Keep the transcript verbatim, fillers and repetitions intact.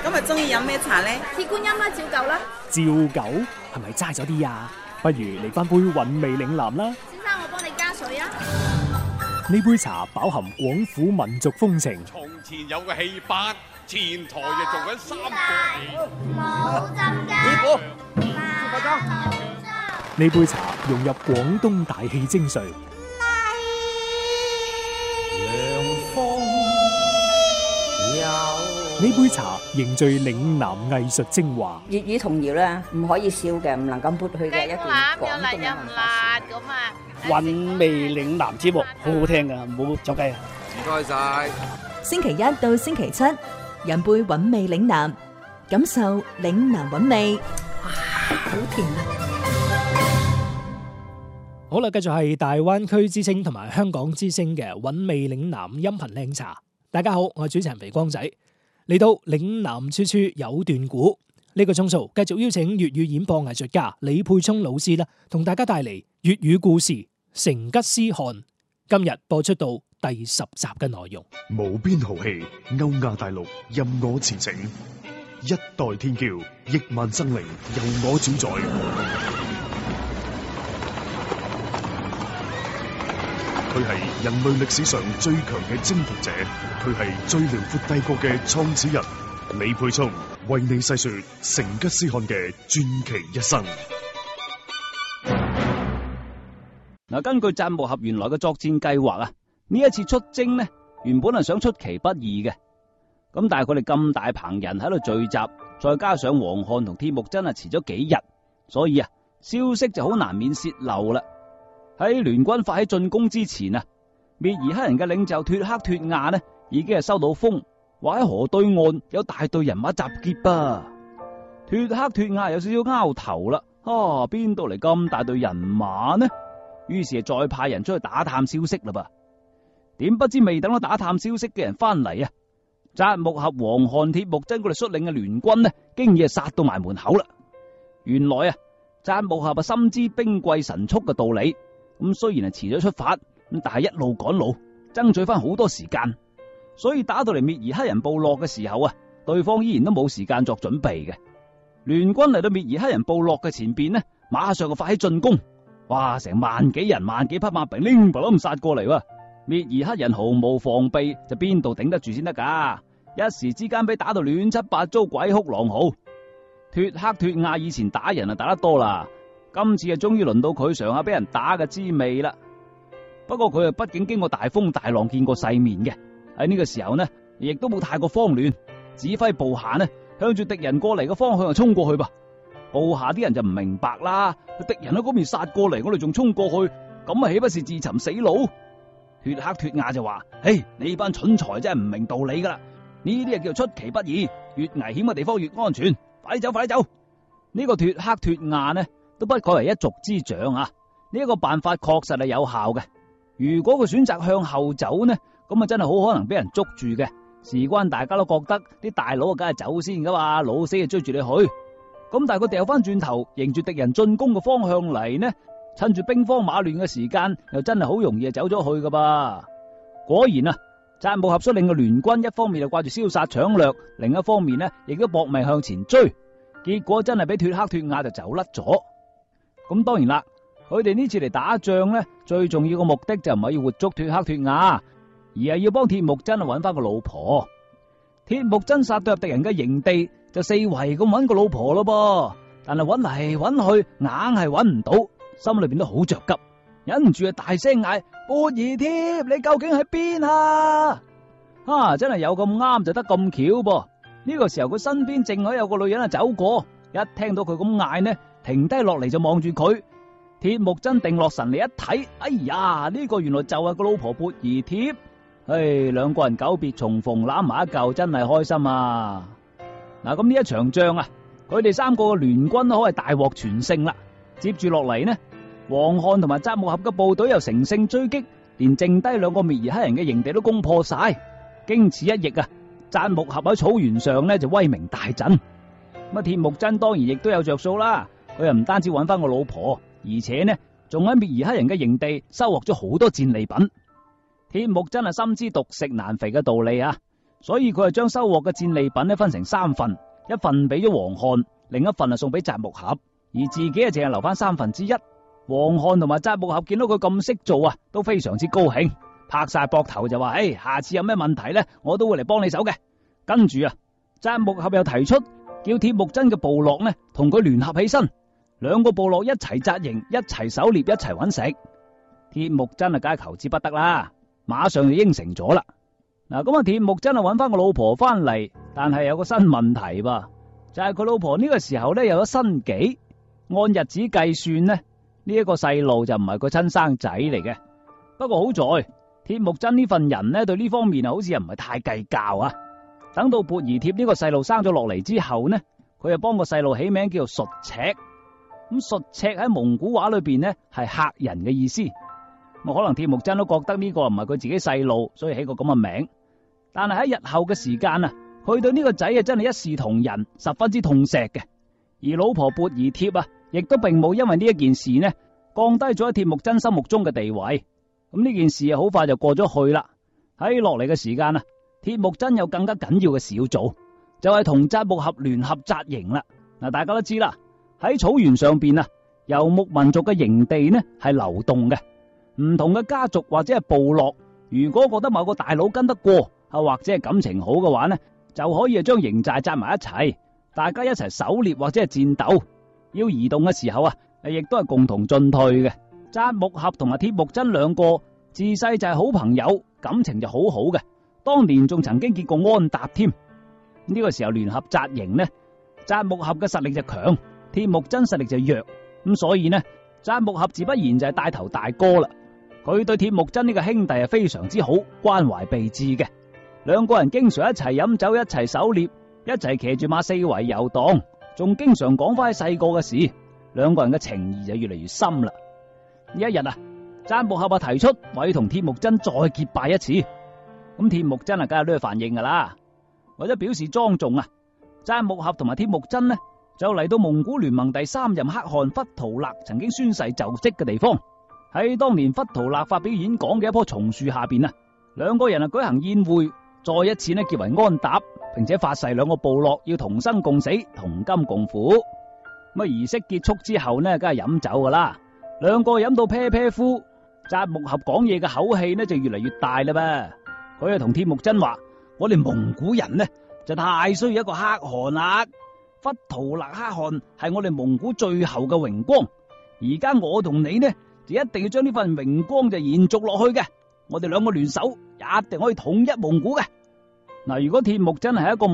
今日中意飲咩茶呢？ 鐵觀音啦，照舊啦。 照舊係咪齋咗啲啊？不如嚟翻杯韻味嶺南啦。 先生，我幫你加水啊。 呢杯茶飽含廣府民族風情。 從前有個戲班，前台就做緊三個冇浸㗎。 師傅，師傅裝。 呢杯茶融入廣東大氣精髓。呢杯茶凝聚嶺南藝術精華。 粵語童謠咧，唔可以少嘅，唔能夠抹去嘅一段廣東嘅文化。 咁啊， 韻味嶺南節目好好聽噶，唔好走雞啊！ 唔該晒。 星期一到星期七，飲杯韻味嶺南，感受嶺南韻味。哇，好甜啊！ 好啦，繼續係大灣區之聲同埋香港之聲嘅韻味嶺南音頻靚茶。大家好，我係主持人肥光仔。嚟到嶺南處處有段古呢個鐘數，繼續邀請粵語演播藝術家李沛聰老師啦，同大家帶嚟粵語故事《成吉思汗》。今日播出到第十集嘅內容。 無邊豪氣，歐亞大陸任我馳騁，一代天驕，億萬生靈由我主宰。佢係人類歷史上最強嘅征服者，佢係最遼闊帝國嘅創始人。李沛聰為你細說成吉思汗嘅傳奇一生。 嗱，根據贊木合原來嘅作戰計劃啊，呢一次出征呢，原本係想出其不意嘅，咁但係佢哋咁大棚人喺度聚集，再加上黃漢同鐵木真係遲咗幾日，所以啊，消息就好難免洩漏啦。喺聯軍發起進攻之前啊，滅兒黑人嘅領袖脫克脫亞呢，已經係收到風，話喺河對岸有大隊人馬集結噃。脫克脫亞有少少拗頭啦，啊，邊度嚟咁大隊人馬呢？於是再派人出去打探消息啦噃。點不知未等到打探消息嘅人翻嚟啊，贊木合、黃漢、鐵木真佢哋率領嘅聯軍呢，經已係殺到埋門口啦。原來啊，贊木合啊深知兵貴神速嘅道理。咁雖然係遲咗出發，咁但係一路趕路，爭取翻好多時間，所以打到嚟滅兒黑人部落嘅時候啊，對方依然都冇時間作準備嘅。聯軍嚟到滅兒黑人部落嘅前邊呢，馬上就發起進攻，哇！成萬幾人、萬幾匹馬兵拎唪冧殺過嚟喎，滅兒黑人毫無防備，就邊度頂得住先得噶？一時之間俾打到亂七八糟，鬼哭狼嚎。脫克脫亞以前打人啊打得多啦。今次啊，終於輪到佢嘗下俾人打嘅滋味啦。不過佢啊，畢竟經過大風大浪，見過世面嘅，喺呢個時候呢，亦都冇太過慌亂，指揮部下呢向住敵人過嚟嘅方向就衝過去噃。部下啲人就唔明白啦，敵人喺嗰邊殺過嚟，我哋仲衝過去，咁啊，豈不是自尋死路？脫克脫亞就話：嘿，你班蠢材真係唔明道理噶啦！呢啲啊叫出其不意，越危險嘅地方越安全，快啲走，快啲走！呢個脫克脫亞呢，都不愧為一族之長啊！呢一個辦法確實係有效嘅。如果佢選擇向後走呢，咁啊真係好可能俾人捉住嘅。事關大家都覺得啲大佬啊，梗係走先噶嘛，老死就追住你去。咁但係佢掉翻轉頭，迎住敵人進攻嘅方向嚟呢，趁住兵荒馬亂嘅時間，又真係好容易就走咗去噶噃。果然啊，贊木合率領嘅聯軍一方面就掛住燒殺搶掠，另一方面呢亦都搏命向前追，結果真係俾脫克脫亞就走甩咗。咁當然啦，佢哋呢次嚟打仗呢，最重要嘅目的就唔係要活捉脫克脫亞，而係要幫鐵木真啊揾翻個老婆。鐵木真殺到入敵人嘅營地，就四圍咁揾個老婆咯噃，但係揾嚟揾去，硬係揾唔到，心裏邊都好着急，忍唔住啊大聲嗌：貝兒貼，你究竟喺邊啊？啊，真係有咁啱就得咁巧噃。呢個時候佢身邊正好有個女人啊走過，一聽到佢咁嗌呢，停低落嚟就望住佢。鐵木真定落神嚟一睇，哎呀，呢個原來就係個老婆貝兒貼。唉，兩個人久別重逢，攬埋一嚿，真係開心啊！嗱，咁呢一場仗啊，佢哋三個嘅聯軍都可謂大獲全勝啦。接住落嚟呢，黃漢同埋贊木合嘅部隊又乘勝追擊，連剩低兩個滅兒黑人嘅營地都攻破晒。經此一役啊，贊木合喺草原上呢就威名大振。咁啊，鐵木真當然亦都有着數啦。佢又唔單止揾翻個老婆，而且呢仲喺滅兒黑人嘅營地收穫咗好多戰利品。鐵木真係深知獨食難肥嘅道理啊， 所以佢係將收穫嘅戰利品咧分成三份，一份俾咗王漢，另一份啊送俾扎木合，而自己啊淨係留翻三分之一。王漢同埋扎木合見到佢咁識做啊，都非常之高興，拍晒膊頭就話：誒，下次有咩問題咧，我都會嚟幫你手嘅。跟住啊，扎木合又提出叫鐵木真嘅部落呢同佢聯合起身，兩個部落一齊紮營，一齊狩獵，一齊揾食。鐵木真啊，梗係求之不得啦，馬上就應承咗啦。嗱，咁啊，鐵木真啊揾翻個老婆翻嚟，但係有個新問題噃，就係佢老婆呢個時候咧有咗身紀，按日子計算呢，呢一個細路就唔係佢親生仔嚟嘅。不過好在鐵木真呢份人呢對呢方面啊好似又唔係太計較啊。等到缽兒帖呢個細路生咗落嚟之後呢，佢就幫個細路起名叫做術赤。咁術赤喺蒙古話裏邊呢係客人嘅意思。可能鐵木真都覺得呢個唔係佢自己細路，所以起個咁嘅名。但係喺日後嘅時間啊，佢對呢個仔啊真係一視同仁，十分之痛錫嘅。而老婆缽兒帖啊，亦都並冇因為呢一件事呢降低咗喺鐵木真心目中嘅地位。咁呢件事啊好快就過咗去啦。喺落嚟嘅時間啊，鐵木真有更加緊要嘅事要做，就係同扎木合聯合紮營啦。嗱，大家都知啦，喺草原上邊啊，游牧民族嘅營地呢係流動嘅，唔同嘅家族或者係部落，如果覺得某個大佬跟得過，啊或者係感情好嘅話呢，就可以將營寨紮埋一齊，大家一齊狩獵或者係戰鬥。要移動嘅時候啊，亦都係共同進退嘅。扎木合同埋鐵木真兩個自細就係好朋友，感情就好好嘅。當年仲曾經結過安踏添。呢個時候聯合紮營呢，扎木合嘅實力就強，鐵木真實力就弱，咁所以呢，扎木合自不然就係帶頭大哥啦。佢對鐵木真呢個兄弟係非常之好，關懷備至嘅。兩個人經常一齊飲酒，一齊狩獵，一齊騎住馬四圍遊蕩，仲經常講翻喺細個嘅事。兩個人嘅情誼就越嚟越深啦。呢一日啊，扎木合啊提出話要同鐵木真再結拜一次。咁鐵木真啊，梗係都要反應噶啦。為咗表示莊重啊，扎木合同埋鐵木真呢就嚟到蒙古聯盟第三任可汗忽圖勒曾經宣誓就職嘅地方。喺當年忽圖勒發表演講嘅一棵松樹下邊啊，兩個人啊舉行宴會，再一次呢結為安踏，並且發誓兩個部落要同生共死，同甘共苦。咁啊儀式結束之後呢，梗係飲酒噶啦。兩個飲到啤啤呼，扎木合講嘢嘅口氣呢就越嚟越大啦噃。佢就同鐵木真話：我哋蒙古人呢就太需要一個可汗啦，忽圖勒可汗係我哋蒙古最後嘅榮光。而家我同你呢就一定要將呢份榮光就延續落去嘅。我哋兩個聯手，一定可以統一蒙古嘅。嗱，如果鐵木真係一個